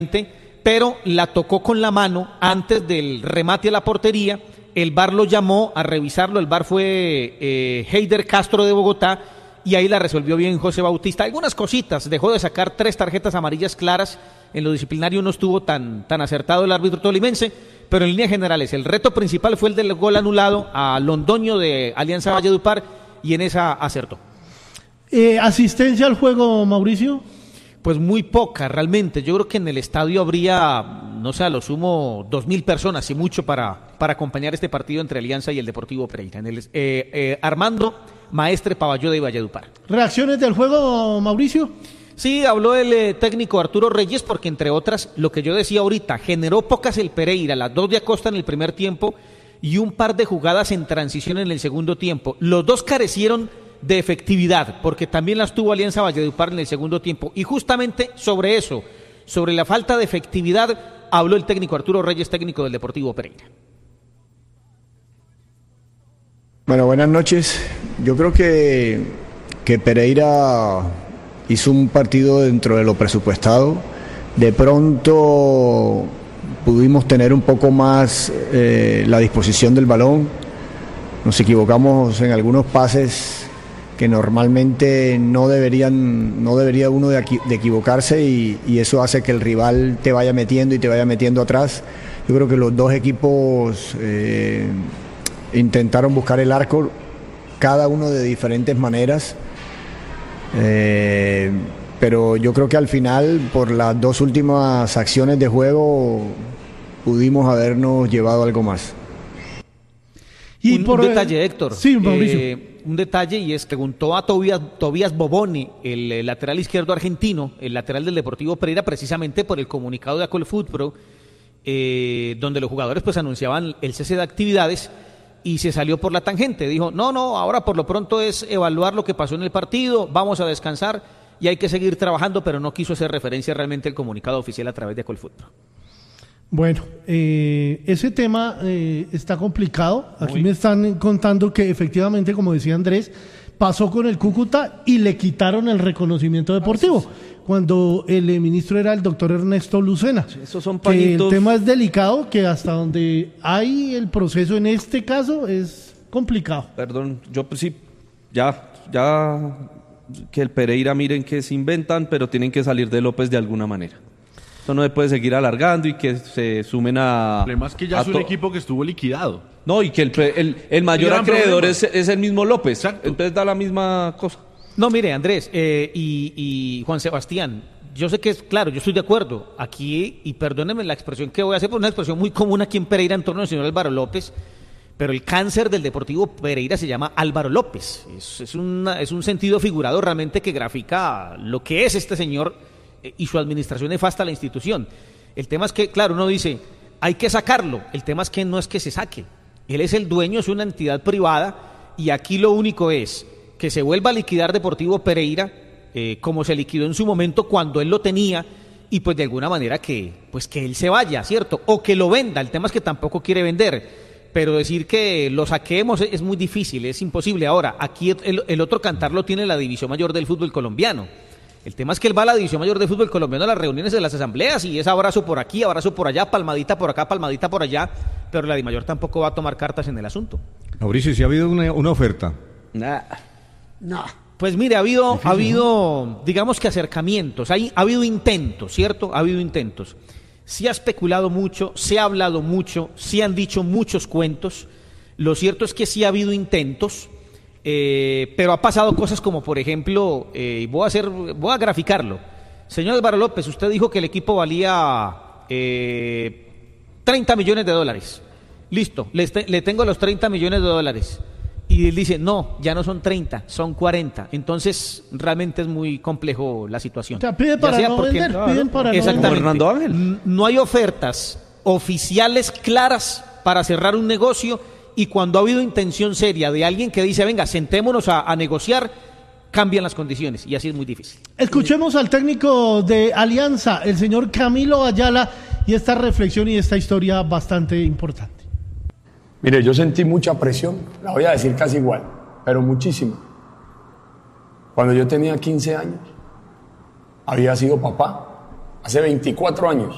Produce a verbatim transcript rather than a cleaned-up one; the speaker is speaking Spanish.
pero la tocó con la mano antes del remate a la portería. El V A R lo llamó a revisarlo, el V A R fue eh, Heider Castro de Bogotá, y ahí la resolvió bien José Bautista. Algunas cositas, dejó de sacar tres tarjetas amarillas claras, en lo disciplinario no estuvo tan, tan acertado el árbitro tolimense, pero en líneas generales el reto principal fue el del gol anulado a Londoño de Alianza Valledupar, y en esa acertó. Eh, ¿Asistencia al juego, Mauricio? Pues muy poca, realmente. Yo creo que en el estadio habría, no sé, a lo sumo dos mil personas, y mucho para, para acompañar este partido entre Alianza y el Deportivo Pereira. En el, eh, eh, Armando Maestre Paballó de Valledupar. ¿Reacciones del juego, Mauricio? Sí, habló el eh, técnico Arturo Reyes, porque entre otras, lo que yo decía ahorita, generó pocas el Pereira, las dos de Acosta en el primer tiempo y un par de jugadas en transición en el segundo tiempo. Los dos carecieron de efectividad, porque también las tuvo Alianza Valledupar en el segundo tiempo, y justamente sobre eso, sobre la falta de efectividad, habló el técnico Arturo Reyes, técnico del Deportivo Pereira. Bueno, buenas noches. Yo creo que, que Pereira hizo un partido dentro de lo presupuestado. De pronto pudimos tener un poco más eh, la disposición del balón. Nos equivocamos en algunos pases que normalmente no deberían, no debería uno de, aquí, de equivocarse, y, y eso hace que el rival te vaya metiendo y te vaya metiendo atrás. Yo creo que los dos equipos eh, intentaron buscar el arco, cada uno de diferentes maneras, eh, pero yo creo que al final, por las dos últimas acciones de juego, pudimos habernos llevado algo más. Y un, por un detalle, Héctor. Sí, Mauricio. Eh, un detalle, y es, preguntó a Tobías, Tobías Boboni, el, el lateral izquierdo argentino, el lateral del Deportivo Pereira, precisamente por el comunicado de Acolfutpro, eh, donde los jugadores pues anunciaban el cese de actividades, y se salió por la tangente. Dijo, no, no, ahora por lo pronto es evaluar lo que pasó en el partido, vamos a descansar y hay que seguir trabajando, pero no quiso hacer referencia realmente al comunicado oficial a través de Acolfutpro. Bueno, eh, ese tema eh, está complicado. Aquí Muy. me están contando que efectivamente, como decía Andrés, pasó con el Cúcuta y le quitaron el reconocimiento deportivo, cuando el eh, ministro era el doctor Ernesto Lucena. Esos son pañitos. Que el tema es delicado, que hasta donde hay el proceso en este caso es complicado. Perdón, yo pues sí, ya, ya que el Pereira miren que se inventan, pero tienen que salir de López de alguna manera. Esto no se puede seguir alargando y que se sumen a... El problema es que ya es un to- equipo que estuvo liquidado. No, y que el, el, el mayor acreedor es, es el mismo López. Exacto. Entonces da la misma cosa. No, mire, Andrés eh, y, y Juan Sebastián, yo sé que es claro, yo estoy de acuerdo. Aquí, y perdónenme la expresión que voy a hacer, pues una expresión muy común aquí en Pereira en torno al señor Álvaro López, pero el cáncer del Deportivo Pereira se llama Álvaro López. Es, es, una, es un sentido figurado realmente que grafica lo que es este señor y su administración nefasta a la institución. El tema es que, claro, uno dice, hay que sacarlo. El tema es que no es que se saque. Él es el dueño, es una entidad privada, y aquí lo único es que se vuelva a liquidar Deportivo Pereira, eh, como se liquidó en su momento cuando él lo tenía, y pues de alguna manera que, pues que él se vaya, ¿cierto? O que lo venda. El tema es que tampoco quiere vender, pero decir que lo saquemos es muy difícil, es imposible. Ahora, aquí el, el otro cantar lo tiene la División Mayor del Fútbol Colombiano. El tema es que él va a la División Mayor de Fútbol Colombiano a las reuniones de las asambleas, y es abrazo por aquí, abrazo por allá, palmadita por acá, palmadita por allá, pero la Dimayor tampoco va a tomar cartas en el asunto. Mauricio, ¿sí ha habido una, una oferta? Nah. No. Pues mire, ha habido, Difícil, ha habido, ¿no? digamos que acercamientos, hay, ha habido intentos, ¿cierto? Ha habido intentos. Se ha especulado mucho, se ha hablado mucho, se han dicho muchos cuentos. Lo cierto es que sí ha habido intentos. Eh, pero ha pasado cosas como, por ejemplo, eh, voy a hacer, voy a graficarlo. Señor Álvaro López, usted dijo que el equipo valía eh, treinta millones de dólares. Listo, le, este, le tengo los treinta millones de dólares. Y él dice, no, ya no son treinta, son cuarenta. Entonces, realmente es muy complejo la situación. O sea, pide para no porque, vender, no, piden para exactamente, no Fernando Ángel. No hay ofertas oficiales claras para cerrar un negocio. Y cuando ha habido intención seria de alguien que dice, venga, sentémonos a, a negociar, cambian las condiciones, y así es muy difícil. Escuchemos al técnico de Alianza, el señor Camilo Ayala, y esta reflexión y esta historia bastante importante. Mire, yo sentí mucha presión, la voy a decir casi igual, pero muchísima. Cuando yo tenía quince años, había sido papá, hace veinticuatro años.